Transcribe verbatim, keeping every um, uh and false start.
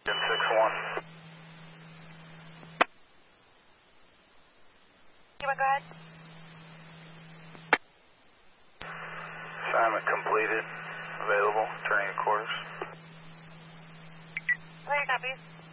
six one. You want to go ahead? Assignment completed. Available. Turning a quarters. Clear copies.